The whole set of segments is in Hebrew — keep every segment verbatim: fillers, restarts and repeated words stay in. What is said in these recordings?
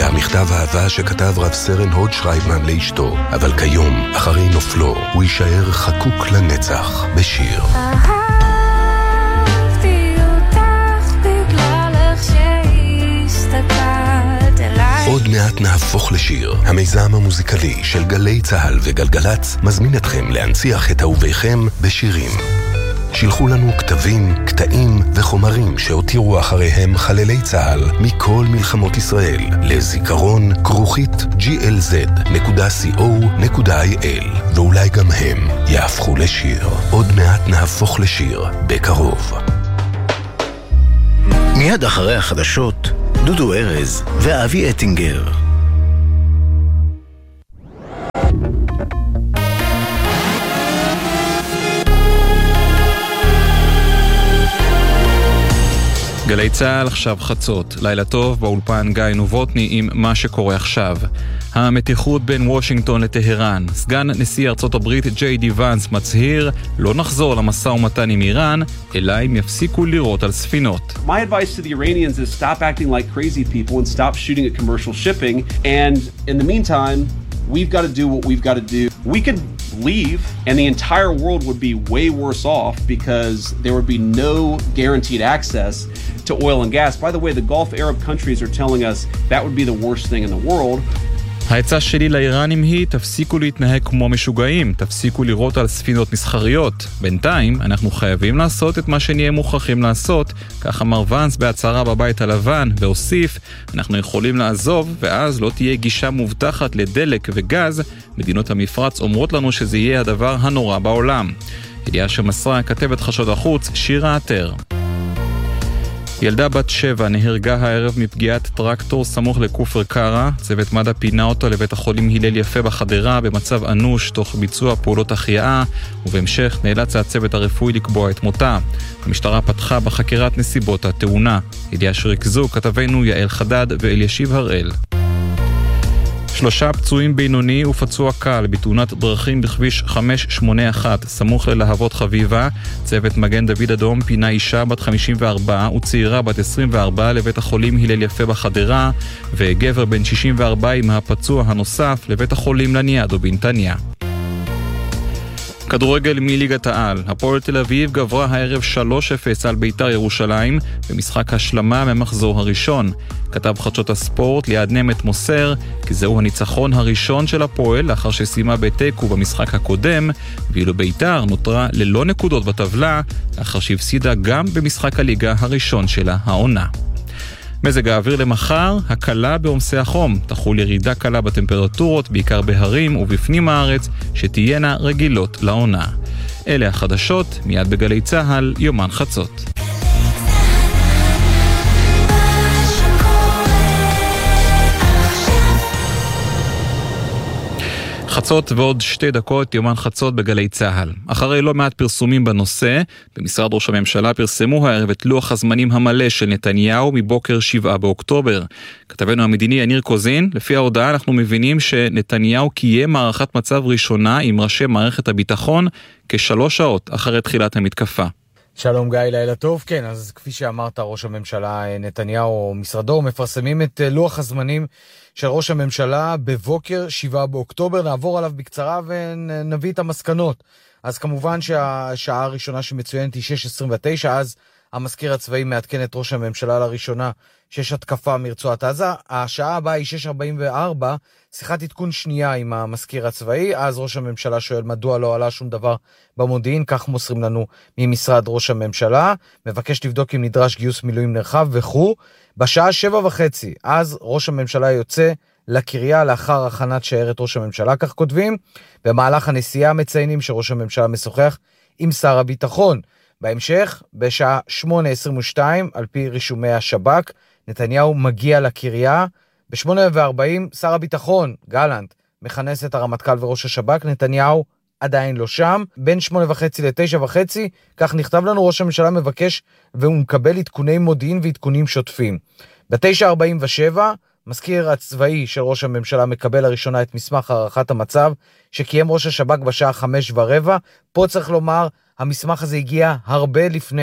היה מכתב אהבה שכתב רב סרן הוד שרייבמן לאשתו, אבל כיום, אחרי נופלו, הוא יישאר חקוק לנצח בשיר. עוד מעט נהפוך לשיר. המיזם המוזיקלי של גלי צהל וגלגלץ מזמין אתכם להנציח את אהוביכם בשירים. שילחו לנו כתבים, קטעים וחומרים שהותירו אחריהם חללי צהל מכל מלחמות ישראל לזיכרון כרוכית ג'י אל זד נקודה סי או נקודה איי אל, ואולי גם הם יהפכו לשיר. עוד מעט נהפוך לשיר בקרוב. מיד אחרי החדשות, דודו ארז ואבי אטינגר. גלי צהל עכשיו חצות, לילה טוב באולפן גיא נובוטני עם מה שקורה עכשיו. המתיחות בין וושינגטון לטהרן. סגן נשיא ארצות הברית ג'יי די ואנס מצהיר לא נחזור למשא ומתן עם איראן, אלא אם יפסיקו לירות על ספינות. My advice to the Iranians is stop acting like crazy people and stop shooting at commercial shipping, and in the meantime we've got to do what we've got to do. We could leave and the entire world would be way worse off because there would be no guaranteed access to oil and gas. By the way, the Gulf Arab countries are telling us that would be the worst thing in the world. ההצעה שלי לאיראנים היא תפסיקו להתנהג כמו משוגעים, תפסיקו לירות על ספינות מסחריות. בינתיים אנחנו חייבים לעשות את מה שנהיה מוכרחים לעשות, כך אמר ואנס בהצהרה בבית הלבן, והוסיף, אנחנו יכולים לעזוב ואז לא תהיה גישה מובטחת לדלק וגז. מדינות המפרץ אומרות לנו שזה יהיה הדבר הנורא בעולם. ידיעה שמסרה כתבת חדשות החוץ שירה עטר. ילדה בת שבע נהרגה הערב מפגיעת טרקטור סמוך לכופר קרה. צוות מד"א פינה אותו לבית החולים הלל יפה בחדרה במצב אנוש תוך ביצוע פעולות החייאה, ובהמשך נאלץ הצוות הרפואי לקבוע את מותה. המשטרה פתחה בחקירת נסיבות התאונה. ידיעה שריכזו כתבנו יעל חדד ואלישיב הראל. שלושה פצועים בינוני ופצוע קל בתאונת דרכים בכביש חמש שמונה אחת סמוך ללהבות חביבה. צוות מגן דוד אדום פינה אישה בת חמישים וארבע וצעירה בת עשרים וארבע לבית החולים הלל יפה בחדרה, וגבר בן שישים וארבע עם הפצוע הנוסף לבית החולים לניאדו בנתניה. כדורגל מליגת העל. הפועל תל אביב גברה הערב שלוש אפס על בית"ר ירושלים במשחק השלמה ממחזור הראשון. כתב חדשות הספורט ליעד נמת מוסר כי זהו הניצחון הראשון של הפועל לאחר שסיימה בתיקו במשחק הקודם, ואילו בית"ר נותרה ללא נקודות בטבלה לאחר שהפסידה גם במשחק הליגה הראשון שלה העונה. מזג האוויר למחר, הקלה בעומסי החום. תחול ירידה קלה בטמפרטורות, בעיקר בהרים ובפנים הארץ, שתהיינה רגילות לעונה. אלה החדשות, מיד בגלי צהל, יומן חצות. חצות ועוד שתי דקות, יומן חצות בגלי צהל. אחרי לא מעט פרסומים בנושא, במשרד ראש הממשלה פרסמו הערב את לוח הזמנים המלא של נתניהו מבוקר שבעה באוקטובר. כתבנו המדיני יניר קוזין, לפי ההודעה אנחנו מבינים שנתניהו קיים מערכת מצב ראשונה עם ראשי מערכת הביטחון כשלוש שעות אחרי תחילת המתקפה. שלום גיא, לילה טוב. כן, אז כפי שאמרת, ראש הממשלה נתניהו או משרדו מפרסמים את לוח הזמנים של ראש הממשלה בבוקר שבעה באוקטובר. נעבור עליו בקצרה ונביא את המסקנות. אז כמובן שהשעה הראשונה שמצוינת היא שש עשרים ותשע, אז המזכיר הצבאי מעדכן את ראש הממשלה לראשונה שיש התקפה מרצועת עזה. השעה הבאה היא שש ארבעים וארבע, שיחת עדכון שנייה עם המזכיר הצבאי. אז ראש הממשלה שואל מדוע לא עלה שום דבר במודיעין, כך מוסרים לנו ממשרד ראש הממשלה. מבקש לבדוק אם נדרש גיוס מילואים נרחב וכו'. בשעה שבע וחצי, אז ראש הממשלה יוצא לקריה לאחר הכנת שיירת ראש הממשלה, כך כותבים. במהלך הנסיעה מציינים שראש הממשלה משוחח עם שר הביטחון. בהמשך, בשעה שמונה עשרים ושתיים, על פי רישומי השב"כ, נתניהו מגיע לקריה. ב-שמונה וארבעים, שר הביטחון, גלנט, מכנס את הרמטכ"ל וראש השב"כ. נתניהו עדיין לא שם. בין שמונה וחצי לתשע וחצי, כך נכתב לנו, ראש הממשלה מבקש והוא מקבל עדכוני מודיעין ועדכונים שוטפים. ב-תשע ארבעים ושבע, מזכיר הצבאי של ראש הממשלה מקבל לראשונה את מסמך הערכת המצב שקיים ראש השב"כ בשעה חמש ורבע. פה צריך לומר, המסמך הזה הגיע הרבה לפני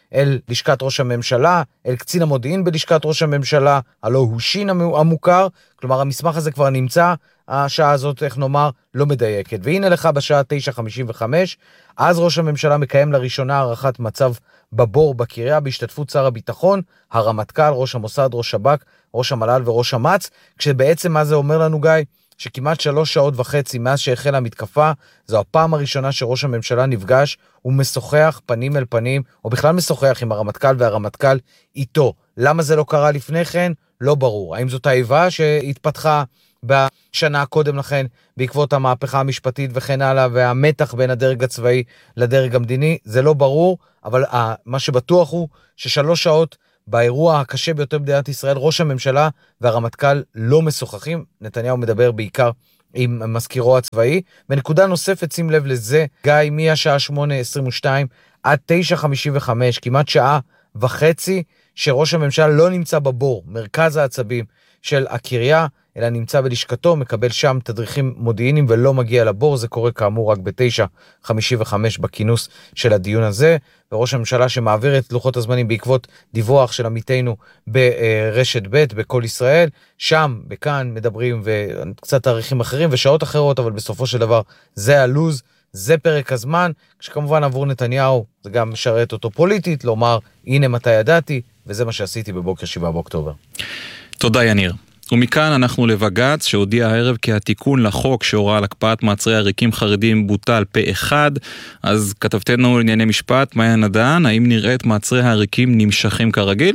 אל לשכת ראש הממשלה, אל קצין המודיעין בלשכת ראש הממשלה, הלא הוא שין המוכר, כלומר המסמך הזה כבר נמצא, השעה הזאת, איך נאמר, לא מדייקת. והנה לך בשעה תשע חמישים וחמש, אז ראש הממשלה מקיים לראשונה הערכת מצב בבור בקריה, בהשתתפות שר הביטחון, הרמטכ"ל, ראש המוסד, ראש שב"כ, ראש המל"ל וראש אמ"ץ, כשבעצם מה זה אומר לנו גיא? שכמעט שלוש שעות וחצי מאז שהחלה המתקפה, זו הפעם הראשונה שראש הממשלה נפגש ומשוחח פנים אל פנים, או בכלל משוחח עם הרמטכ"ל והרמטכ"ל איתו. למה זה לא קרה לפני כן? לא ברור. האם זאת האיבה שהתפתחה בשנה קודם לכן, בעקבות המהפכה המשפטית וכן הלאה, והמתח בין הדרג הצבאי לדרג המדיני? זה לא ברור, אבל מה שבטוח הוא ששלוש שעות באירוע הקשה ביותר במדינת ישראל, ראש הממשלה והרמטכ"ל לא משוחחים. נתניהו מדבר בעיקר עם מזכירו הצבאי. ונקודה נוספת, שים לב לזה, גיא, מהשעה שמונה עשרים ושתיים עד תשע חמישים וחמש, כמעט שעה וחצי, שראש הממשלה לא נמצא בבור, מרכז העצבים של הקריה, אלא נמצא בלשכתו, מקבל שם תדריכים מודיעיניים ולא מגיע לבור. זה קורה כאמור רק ב-תשע חמישים וחמש בכינוס של הדיון הזה, וראש הממשלה שמעביר את לוחות הזמנים בעקבות דיווח של עמיתינו ברשת ב' בכל ישראל, שם, בכאן, מדברים וקצת תאריכים אחרים ושעות אחרות, אבל בסופו של דבר זה הלוז, זה פרק הזמן, כשכמובן עבור נתניהו זה גם משרת אותו פוליטית, לומר הנה מתי ידעתי, וזה מה שעשיתי בבוקר שבעה באוקטובר. תודה יניר. ומכאן אנחנו לבג"ץ שהודיע הערב כי התיקון לחוק שהורה על הקפאת מעצרי עריקים חרדים בוטל פה אחד. אז כתבתנו לענייני משפט, מאיה נדן, האם נראית מעצרי העריקים נמשכים כרגיל?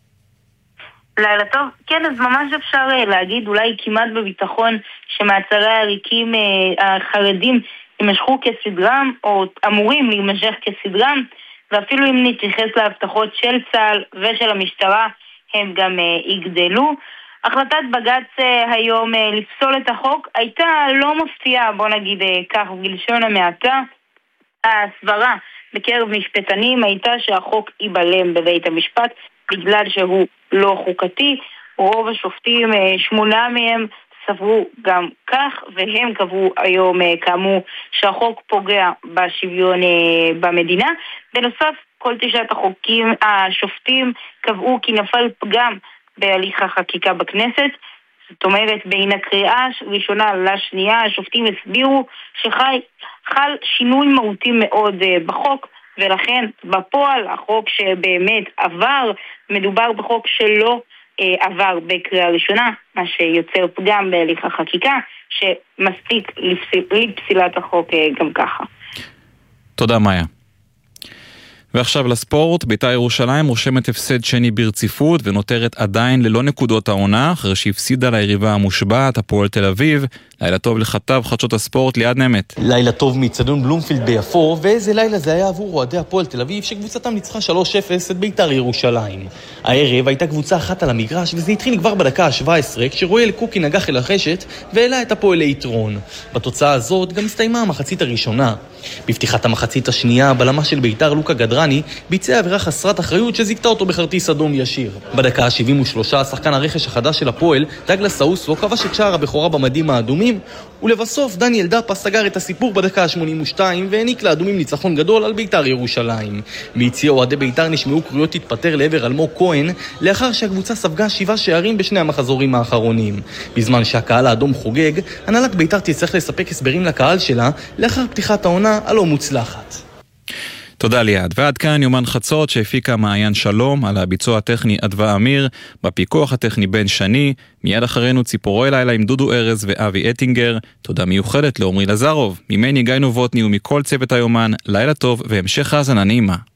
לילה טוב. כן, אז ממש אפשר להגיד אולי כמעט בביטחון שמעצרי העריקים החרדים יימשכו כסדרם או אמורים להימשך כסדרם, ואפילו אם נתייחס להבטחות של צה"ל ושל המשטרה הם גם יגדלו. החלטת בג"ץ היום לפסול את החוק הייתה לא מפתיעה, בוא נגיד כך בלשון המעטה. הסברה בקרב משפטנים הייתה שהחוק ייבלם בבית המשפט בגלל שהוא לא חוקתי. רוב השופטים, שמונה מהם, סברו גם כך, והם קבעו היום כאמור שהחוק פוגע בשוויון במדינה. בנוסף, כל תשעת החוקים השופטים קבעו כי נפל פגם בהליך החקיקה בכנסת. זאת אומרת, בין הקריאה הראשונה לשנייה, השופטים הסבירו שחל שינוי מהותי מאוד בחוק, ולכן בפועל החוק שבאמת עבר, מדובר בחוק שלא עבר בקריאה ראשונה, מה שיוצר פגם בהליך החקיקה, שמספיק לפסילת החוק גם ככה. תודה מאיה. ועכשיו לספורט, בית"ר ירושלים רושמת הפסד שני ברציפות ונותרת עדיין ללא נקודות העונה, אחרי שהפסידה ליריבה המושבעת, הפועל תל אביב. לילה טוב לכתב חדשות הספורט ליעד נמת. לילה טוב מצדון בלומפילד ביפו, ואיזה לילה זה היה עבור אוהדי הפועל תל אביב שקבוצתם ניצחה שלוש אפס את בית"ר ירושלים. הערב הייתה קבוצה אחת על המגרש, וזה התחיל כבר בדקה ה-שבע עשרה כשרואל קוקי נגח אל החשת והעלה את הפועל ליתרון. בתוצאה הזאת גם הסתיימה המחצית הראשונה. בפתיחת המחצית השנייה, הבלמה של בית"ר לוקה גדרני ביצע עבירה חסרת אחריות שזיקתה אותו בכרטיס אדום ישיר. בדקה ה-שבעים ושלוש שחקן הרכש החדש של הפועל, דגלס סאוסו, כבש את שער הבכורה במדים האדומים, ולבסוף דניאל דאפה סגר את הסיפור בדקה ה-שמונים ושתיים והעניק לאדומים ניצחון גדול על בית"ר ירושלים. ביציע אוהדי בית"ר נשמעו קריאות להתפטר לעבר אלמוג כהן לאחר שהקבוצה ספגה שבעה שערים בשני המחזורים האחרונים. בזמן שהקהל האדום חוגג, הנהלת בית"ר תצטרך לספק הסברים לקהל שלה לאחר פתיחת העונה הלא מוצלחת. תודה ליעד. ועד כאן יומן חצות שהפיקה מעיין שלום, על הביצוע הטכני אדווה אמיר, בפיקוח הטכני בן שני, מיד אחרינו ציפורי לילה עם דודו ארז ואבי אטינגר. תודה מיוחדת לעומרי לזרוב, ממני גיא נובוטני ומכל צוות היומן, לילה טוב והמשך האזנה נעימה.